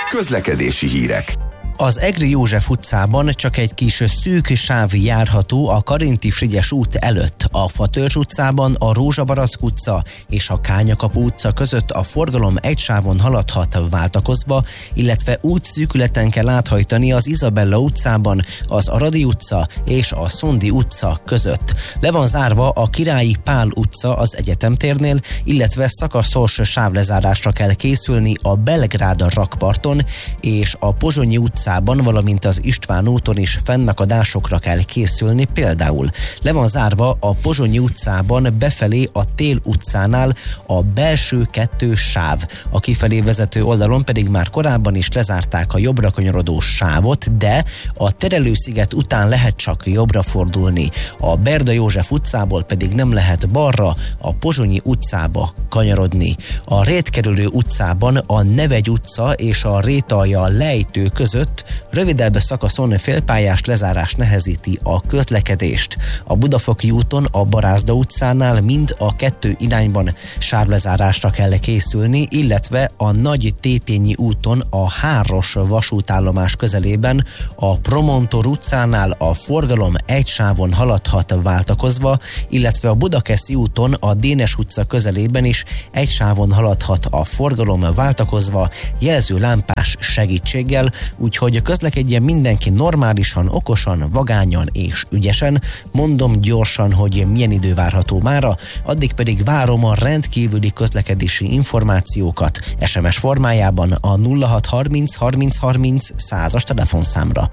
Közlekedési hírek. Az Egri József utcában csak egy kis szűk sáv járható a Karinti-Frigyes út előtt. A Fatörzs utcában a Rózsabarack utca és a Kányakapu utca között a forgalom egy sávon haladhat váltakozva, illetve útszűkületen kell áthajtani az Izabella utcában, az Aradi utca és a Szondi utca között. Le van zárva a Királyi Pál utca az Egyetemtérnél, illetve szakaszos sávlezárásra kell készülni a Belgrád rakparton és a Pozsonyi utcában, valamint az István úton is fennakadásokra kell készülni, például le van zárva a Pozsonyi utcában befelé a Tél utcánál a belső 2 sáv. A kifelé vezető oldalon pedig már korábban is lezárták a jobbra kanyarodó sávot, de a Terelősziget után lehet csak jobbra fordulni. A Berda József utcából pedig nem lehet balra, a Pozsonyi utcába kanyarodni. A Rétkerülő utcában a Nevegy utca és a Rétalja lejtő között rövidebb szakaszon félpályás lezárás nehezíti a közlekedést. A Budafoki úton a Barázda utcánál mind a 2 irányban sávlezárásra kell készülni, illetve a Nagy Tétényi úton a Háros vasútállomás közelében a Promontor utcánál a forgalom egy sávon haladhat váltakozva, illetve a Budakeszi úton a Dénes utca közelében is egy sávon haladhat a forgalom váltakozva jelzőlámpás segítséggel, úgyhogy közlekedjen mindenki normálisan, okosan, vagányan és ügyesen. Mondom gyorsan, hogy milyen idő várható mára, addig pedig várom a rendkívüli közlekedési információkat SMS formájában a 0630 30 30 100-as telefonszámra.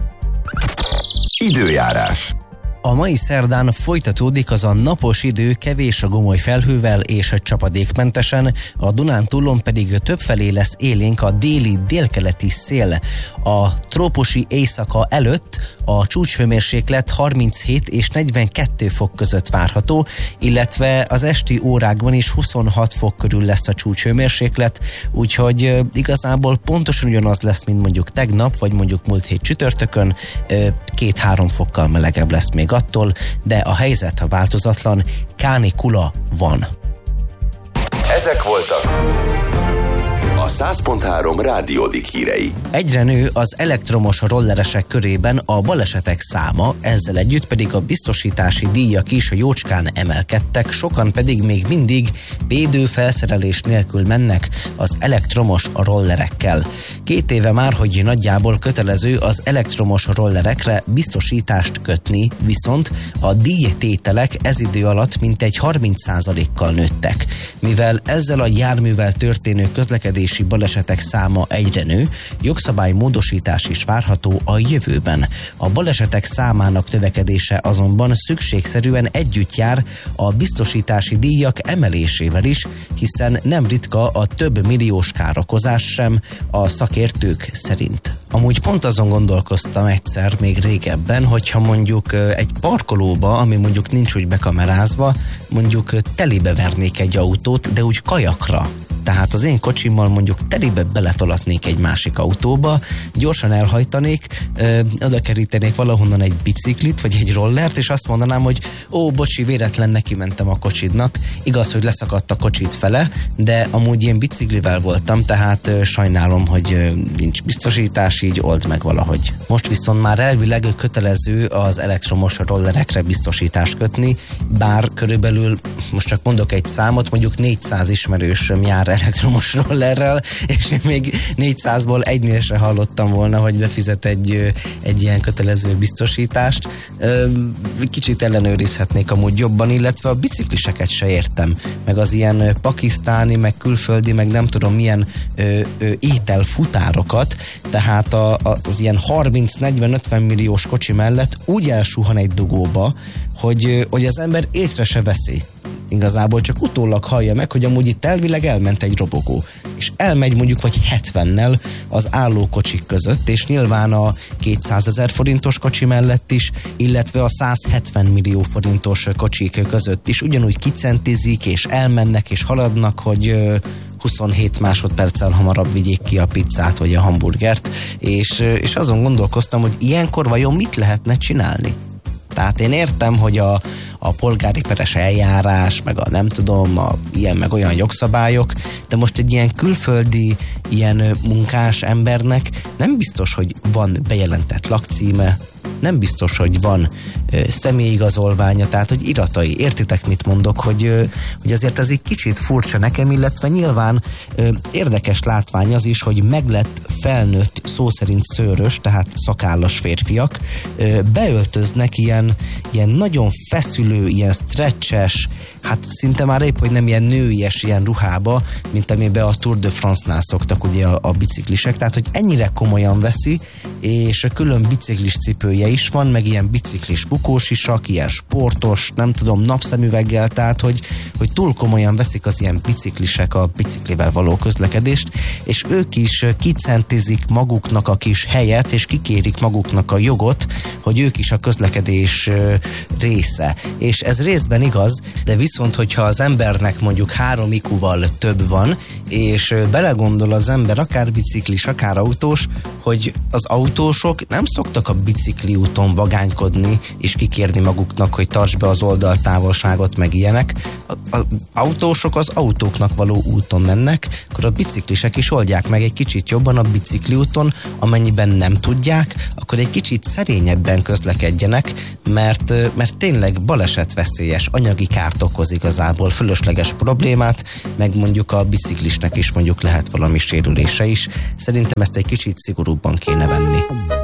Időjárás. A mai szerdán folytatódik az a napos idő kevés a gomoly felhővel és csapadékmentesen, a Dunántúlon pedig többfelé lesz élénk a déli-délkeleti szél. A trópusi éjszaka előtt a csúcshőmérséklet 37 és 42 fok között várható, illetve az esti órákban is 26 fok körül lesz a csúcshőmérséklet, úgyhogy igazából pontosan ugyanaz lesz, mint mondjuk tegnap, vagy mondjuk múlt hét csütörtökön, 2-3 fokkal melegebb lesz még attól, de a helyzet változatlan, kánikula van. Ezek voltak a 100.3 Rádiódik hírei. Egyre nő az elektromos rolleresek körében a balesetek száma, ezzel együtt pedig a biztosítási díjak is jócskán emelkedtek, sokan pedig még mindig védőfelszerelés nélkül mennek az elektromos rollerekkel. 2 éve már, hogy nagyjából kötelező az elektromos rollerekre biztosítást kötni, viszont a díjtételek ez idő alatt mintegy 30%-kal nőttek. Mivel ezzel a járművel történő közlekedés balesetek száma egyre nő, jogszabálymódosítás is várható a jövőben. A balesetek számának növekedése azonban szükségszerűen együtt jár a biztosítási díjak emelésével is, hiszen nem ritka a több milliós károkozás sem a szakértők szerint. Amúgy pont azon gondolkoztam egyszer még régebben, hogyha mondjuk egy parkolóba, ami mondjuk nincs úgy bekamerázva, mondjuk telibe vernék egy autót, de úgy kajakra. Tehát az én kocsimmal mondjuk telibe beletolatnék egy másik autóba, gyorsan elhajtanék, oda kerítenék valahonnan egy biciklit, vagy egy rollert, és azt mondanám, hogy bocsi, véletlen neki mentem a kocsidnak. Igaz, hogy leszakadt a kocsid fele, de amúgy én biciklivel voltam, tehát sajnálom, hogy nincs biztosítás, így old meg valahogy. Most viszont már elvileg kötelező az elektromos rollerekre biztosítást kötni, bár körülbelül, most csak mondok egy számot, mondjuk 400 ismerősöm jár elektromos rollerrel, és én még 400-ból egynél se hallottam volna, hogy befizet egy ilyen kötelező biztosítást. Kicsit ellenőrizhetnék amúgy jobban, illetve a bicikliseket se értem, meg az ilyen pakisztáni, meg külföldi, meg nem tudom milyen ételfutárokat, tehát az ilyen 30-40-50 milliós kocsi mellett úgy elsuhan egy dugóba, hogy az ember észre se veszi. Igazából csak utólag hallja meg, hogy amúgy itt elvileg elment egy robogó, és elmegy mondjuk vagy 70-nel az állókocsik között, és nyilván a 200 000 forintos kocsi mellett is, illetve a 170 millió forintos kocsik között is ugyanúgy kicentizik, és elmennek, és haladnak, hogy 27 másodperccel hamarabb vigyék ki a pizzát, vagy a hamburgert, és azon gondolkoztam, hogy ilyenkor vajon mit lehetne csinálni? Tehát én értem, hogy a polgári peres eljárás, meg a nem tudom, ilyen meg olyan jogszabályok, de most egy ilyen külföldi, ilyen munkás embernek nem biztos, hogy van bejelentett lakcíme, nem biztos, hogy van személyigazolványa, tehát hogy iratai. Értitek, mit mondok, hogy azért ez egy kicsit furcsa nekem, illetve nyilván érdekes látvány az is, hogy meglett felnőtt, szó szerint szőrös, tehát szakállas férfiak beöltöznek ilyen nagyon feszülő, ilyen stretches, hát szinte már épp, hogy nem ilyen nőies ilyen ruhába, mint amiben a Tour de France-nál szoktak ugye a biciklisek, tehát hogy ennyire komolyan veszi, és külön biciklis cipője is van, meg ilyen biciklis bukósisak, ilyen sportos, nem tudom, napszemüveggel, tehát hogy túl komolyan veszik az ilyen biciklisek a biciklivel való közlekedést, és ők is kicentizik maguknak a kis helyet, és kikérik maguknak a jogot, hogy ők is a közlekedés része. És ez részben igaz, de viszont, hogyha az embernek mondjuk 3 IQ-val több van, és belegondol az ember, akár biciklis, akár autós, hogy az autósok nem szoktak a bicikli úton vagánykodni, és kikérni maguknak, hogy tartsd be az oldaltávolságot, meg ilyenek. Az autósok az autóknak való úton mennek, akkor a biciklisek is oldják meg egy kicsit jobban a bicikli úton, amennyiben nem tudják, akkor egy kicsit szerényebben közlekedjenek, mert tényleg balesetveszélyes, anyagi kárt okoz igazából, fölösleges problémát, meg mondjuk a biciklisnek is mondjuk lehet valami sérülése is. Szerintem ezt egy kicsit szigorúbban kéne venni.